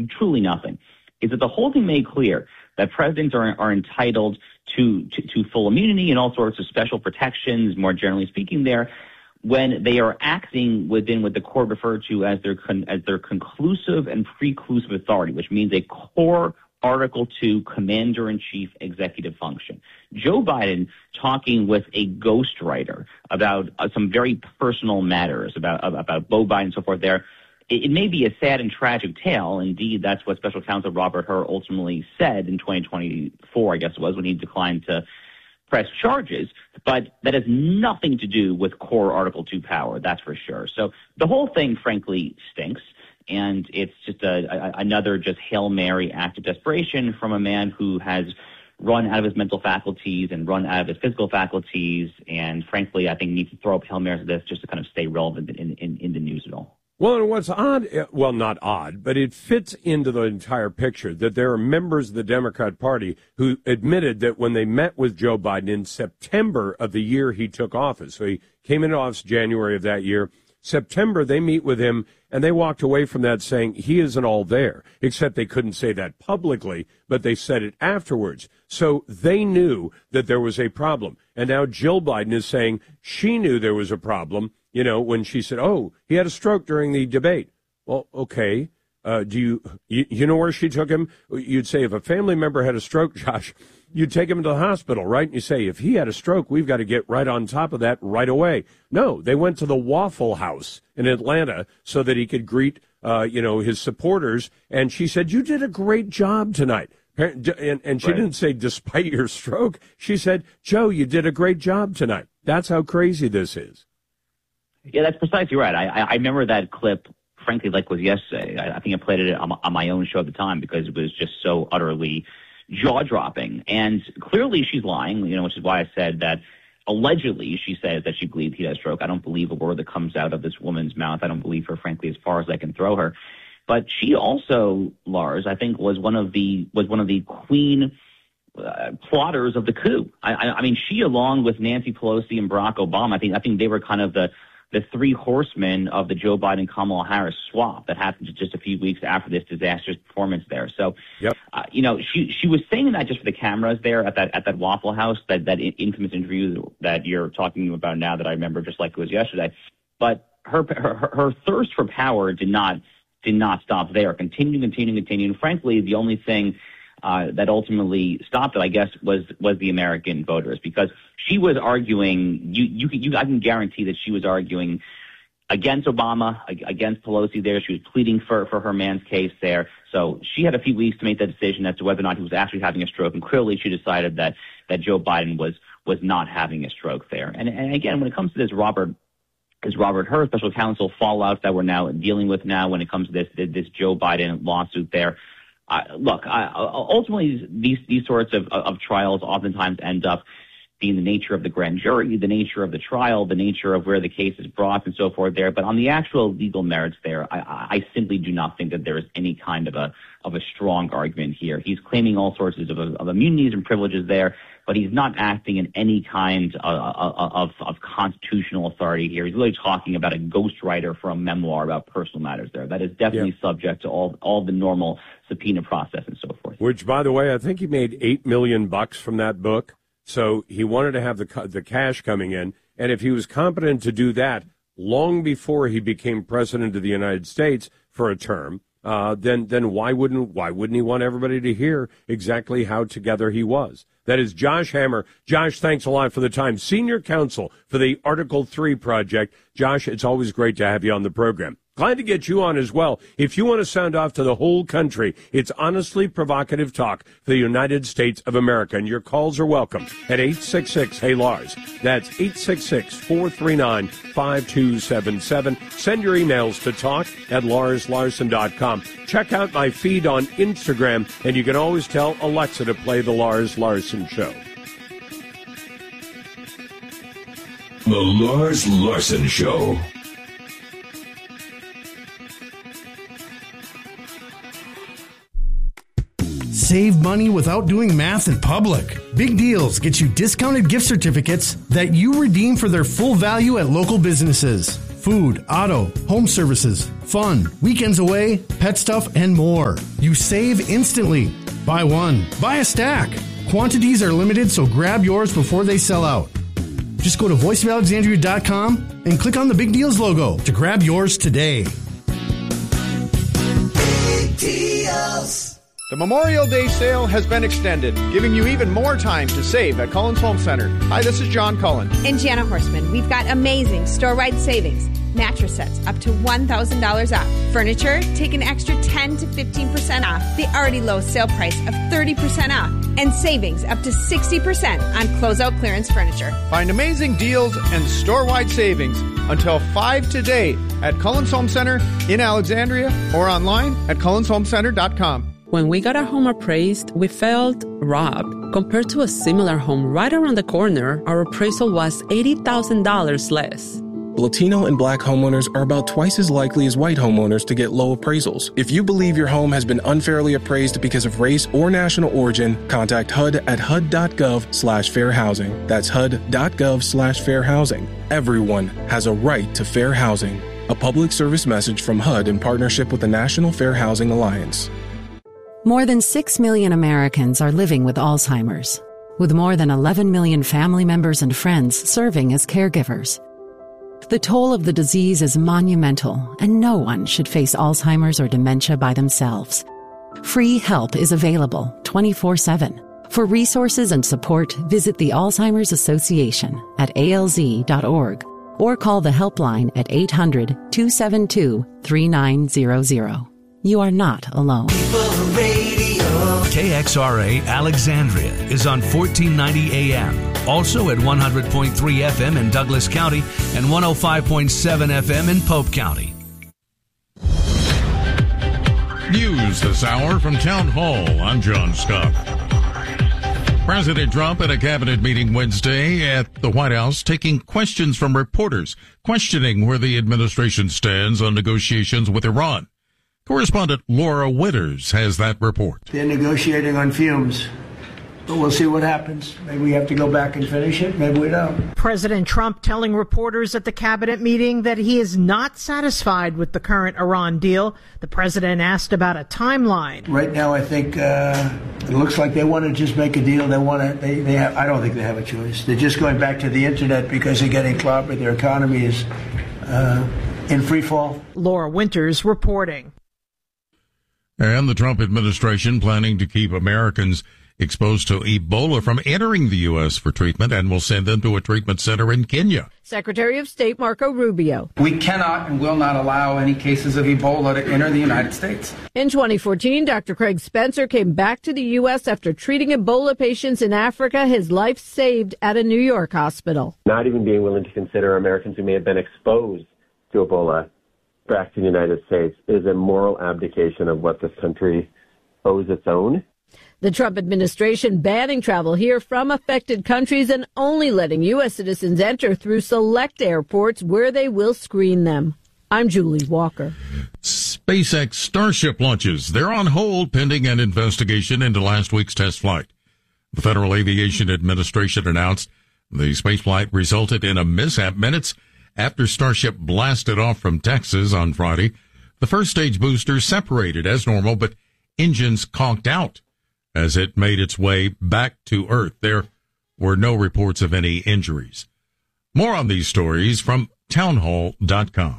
truly nothing, is that the whole thing made clear that presidents are entitled to full immunity and all sorts of special protections, more generally speaking, there, when they are acting within what the court referred to as their conclusive and preclusive authority, which means a core Article 2 commander-in-chief executive function. Joe Biden talking with a ghostwriter about some very personal matters, about Beau Biden and so forth there. It may be a sad and tragic tale. Indeed, that's what Special Counsel Robert Hur ultimately said in 2024, I guess it was, when he declined to press charges. But that has nothing to do with core Article 2 power, that's for sure. So the whole thing, frankly, stinks. And it's just another just Hail Mary act of desperation from a man who has run out of his mental faculties and run out of his physical faculties. And frankly, I think needs to throw up Hail Marys at this just to kind of stay relevant in the news at all. Well, and what's odd, well, not odd, but it fits into the entire picture that there are members of the Democrat Party who admitted that when they met with Joe Biden in September of the year he took office, so he came into office January of that year, September, they meet with him, and they walked away from that saying he isn't all there, except they couldn't say that publicly, but they said it afterwards. So they knew that there was a problem. And now Jill Biden is saying she knew there was a problem, you know, when she said, oh, he had a stroke during the debate. Well, okay. Do you know where she took him? You'd say if a family member had a stroke, Josh, you'd take him to the hospital, right? And you say, if he had a stroke, we've got to get right on top of that right away. No, they went to the Waffle House in Atlanta so that he could greet, his supporters. And she said, you did a great job tonight. And she didn't say, despite your stroke. She said, Joe, you did a great job tonight. That's how crazy this is. Yeah, that's precisely right. I remember that clip, frankly, like was yesterday. I think I played it on my own show at the time because it was just so utterly jaw-dropping. And clearly she's lying, which is why I said that allegedly she says that she believed he had a stroke. I don't believe a word that comes out of this woman's mouth. I don't believe her, frankly, as far as I can throw her. But she also, Lars, I think was one of the queen plotters of the coup. I mean, she, along with Nancy Pelosi and Barack Obama, I think they were kind of the three horsemen of the Joe Biden-Kamala Harris swap that happened just a few weeks after this disastrous performance there. So, yep. She was saying that just for the cameras there at that Waffle House, that infamous interview that you're talking about now that I remember just like it was yesterday. But her thirst for power did not stop there. Continuing. Frankly, the only thing that ultimately stopped it, I guess, was the American voters, because she was arguing. I can guarantee that she was arguing against Obama, against Pelosi. There, she was pleading for her man's case there. So she had a few weeks to make that decision as to whether or not he was actually having a stroke, and clearly she decided that Joe Biden was not having a stroke there. And again, when it comes to this Robert Hur special counsel fallout that we're now dealing with now, when it comes to this Joe Biden lawsuit there. Ultimately, these sorts of trials oftentimes end up being the nature of the grand jury, the nature of the trial, the nature of where the case is brought and so forth there. But on the actual legal merits there, I simply do not think that there is any kind of a strong argument here. He's claiming all sorts of immunities and privileges there, but he's not acting in any kind of constitutional authority here. He's really talking about a ghostwriter for a memoir about personal matters there. That is definitely subject to all the normal subpoena process and so forth. Which, by the way, I think he made $8 million from that book. So he wanted to have the cash coming in. And if he was competent to do that long before he became president of the United States for a term, then why wouldn't he want everybody to hear exactly how together he was? That is Josh Hammer. Josh, thanks a lot for the time. Senior counsel for the Article 3 project. Josh, it's always great to have you on the program. Glad to get you on as well. If you want to sound off to the whole country, it's honestly provocative talk for the United States of America. And your calls are welcome at 866-HEY-LARS. That's 866-439-5277. Send your emails to talk@LarsLarson.com. Check out my feed on Instagram, and you can always tell Alexa to play The Lars Larson Show. The Lars Larson Show. Save money without doing math in public. Big Deals gets you discounted gift certificates that you redeem for their full value at local businesses. Food, auto, home services, fun, weekends away, pet stuff, and more. You save instantly. Buy one, buy a stack. Quantities are limited, so grab yours before they sell out. Just go to voiceofalexandria.com and click on the Big Deals logo to grab yours today. Big Deals. The Memorial Day sale has been extended, giving you even more time to save at Cullen's Home Center. Hi, this is John Cullen. And Jana Horstman. We've got amazing store-wide savings. Mattress sets up to $1,000 off. Furniture, take an extra 10 to 15% off the already low sale price of 30% off. And savings up to 60% on closeout clearance furniture. Find amazing deals and store-wide savings until 5 today at Cullen's Home Center in Alexandria or online at cullenshomecenter.com. When we got our home appraised, we felt robbed. Compared to a similar home right around the corner, our appraisal was $80,000 less. Latino and Black homeowners are about twice as likely as white homeowners to get low appraisals. If you believe your home has been unfairly appraised because of race or national origin, contact HUD at HUD.gov/fair housing. That's HUD.gov/fair housing. Everyone has a right to fair housing. A public service message from HUD in partnership with the National Fair Housing Alliance. More than 6 million Americans are living with Alzheimer's, with more than 11 million family members and friends serving as caregivers. The toll of the disease is monumental, and no one should face Alzheimer's or dementia by themselves. Free help is available 24/7. For resources and support, visit the Alzheimer's Association at alz.org or call the helpline at 800-272-3900. You are not alone. KXRA Alexandria is on 1490 AM. Also at 100.3 FM in Douglas County and 105.7 FM in Pope County. News this hour from Town Hall. I'm John Scott. President Trump at a cabinet meeting Wednesday at the White House taking questions from reporters questioning where the administration stands on negotiations with Iran. Correspondent Laura Winters has that report. They're negotiating on fumes, but we'll see what happens. Maybe we have to go back and finish it. Maybe we don't. President Trump telling reporters at the cabinet meeting that he is not satisfied with the current Iran deal. The president asked about a timeline. Right now, I think it looks like they want to just make a deal. They want to. They have. I don't think they have a choice. They're just going back to the internet because they're getting clobbered. Their economy is in free fall. Laura Winters reporting. And the Trump administration planning to keep Americans exposed to Ebola from entering the U.S. for treatment and will send them to a treatment center in Kenya. Secretary of State Marco Rubio. We cannot and will not allow any cases of Ebola to enter the United States. In 2014, Dr. Craig Spencer came back to the U.S. after treating Ebola patients in Africa. His life saved at a New York hospital. Not even being willing to consider Americans who may have been exposed to Ebola back to the United States is a moral abdication of what this country owes its own. The Trump administration banning travel here from affected countries and only letting U.S. citizens enter through select airports where they will screen them. I'm Julie Walker. SpaceX Starship launches. They're on hold pending an investigation into last week's test flight. The Federal Aviation Administration announced the spaceflight resulted in a mishap minutes after Starship blasted off from Texas on Friday. The first stage booster separated as normal, but engines conked out as it made its way back to Earth. There were no reports of any injuries. More on these stories from townhall.com.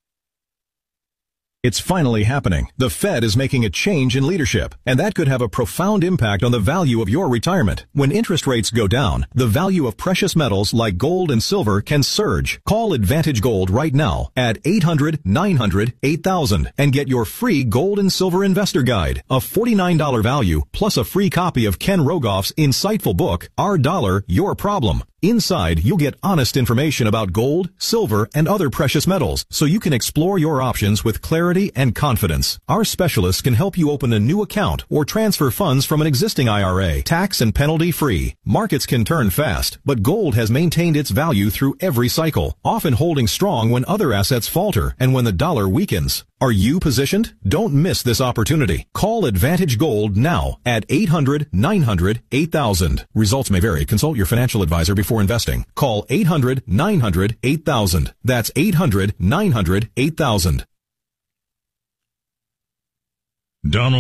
It's finally happening. The Fed is making a change in leadership, and that could have a profound impact on the value of your retirement. When interest rates go down, the value of precious metals like gold and silver can surge. Call Advantage Gold right now at 800-900-8000 and get your free gold and silver investor guide, a $49 value, plus a free copy of Ken Rogoff's insightful book, Our Dollar, Your Problem. Inside, you'll get honest information about gold, silver, and other precious metals, so you can explore your options with clarity and confidence. Our specialists can help you open a new account or transfer funds from an existing IRA, tax and penalty free. Markets can turn fast, but gold has maintained its value through every cycle, often holding strong when other assets falter and when the dollar weakens. Are you positioned? Don't miss this opportunity. Call Advantage Gold now at 800-900-8000. Results may vary. Consult your financial advisor before investing. Call 800-900-8000. That's 800-900-8000. Donald